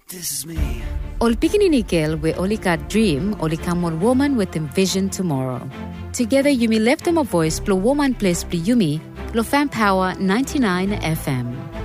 This is me. Ol pikininikil we only got dream, only come one woman with envision tomorrow. Together Yumi left them a voice, plus woman place plus Yumi, plus fan power 99 FM.